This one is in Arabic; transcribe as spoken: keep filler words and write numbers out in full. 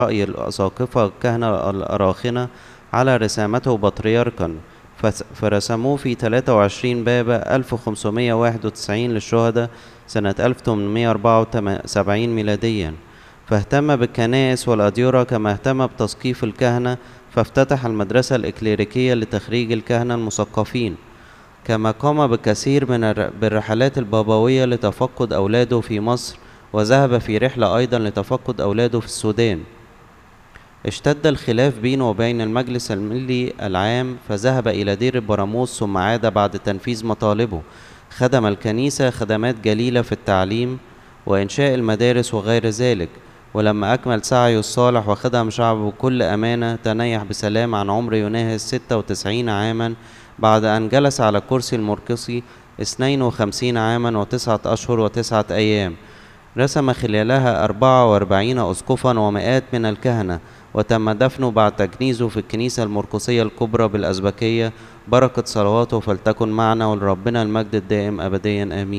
رأي الأساقفة الكهنة الأراخنة على رسامته بطريركا، فرسموه في ثلاثة وعشرين باب ألف وخمسمائة وواحد وتسعين للشهداء سنة ألف وثمانمائة وأربعة وسبعين ميلاديا. فاهتم بالكنائس والأديرة كما اهتم بتثقيف الكهنة، فافتتح المدرسة الإكليريكية لتخريج الكهنة المثقفين، كما قام بكثير من الرحلات البابوية لتفقد أولاده في مصر، وذهب في رحلة أيضا لتفقد أولاده في السودان. اشتد الخلاف بينه وبين المجلس الملي العام، فذهب إلى دير البراموس ثم عاد بعد تنفيذ مطالبه. خدم الكنيسة خدمات جليلة في التعليم وإنشاء المدارس وغير ذلك، ولما أكمل سعيه الصالح وخدم شعبه بكل أمانة تنيح بسلام عن عمر يناهز ستة وتسعين عاما، بعد أن جلس على كرسي المرقسي اثنين وخمسين عاما وتسعة أشهر وتسعة أيام. رسم خلالها أربعة وأربعين أسقفا ومئات من الكهنة، وتم دفنه بعد تجنيزه في الكنيسة المرقسية الكبرى بالأزبكية. بركة صلواته فلتكن معنا، ولربنا المجد الدائم أبديا آمين.